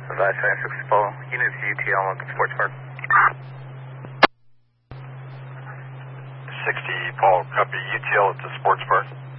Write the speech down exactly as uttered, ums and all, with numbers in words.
Advise San six Paul, units U T L at the sports park. sixty Paul, copy U T L at the sports park.